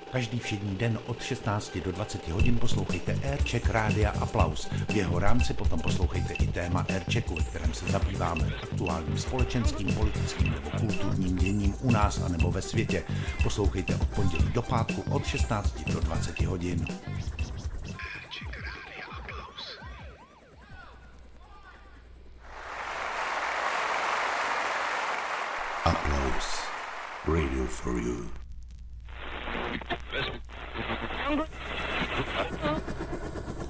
Každý všední den od 16 do 20 hodin poslouchejte Aircheck Rádia Aplaus. V jeho rámci potom poslouchejte i téma Airchecku, ve kterém se zabýváme aktuálním společenským, politickým nebo kulturním děním u nás anebo ve světě. Poslouchejte od pondělí do pátku od 16 do 20 hodin. Applause. Radio for you.